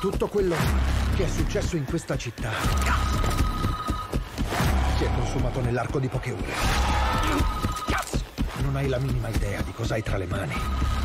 Tutto quello che è successo in questa città si è consumato nell'arco di poche ore. Non hai la minima idea di cosa hai tra le mani.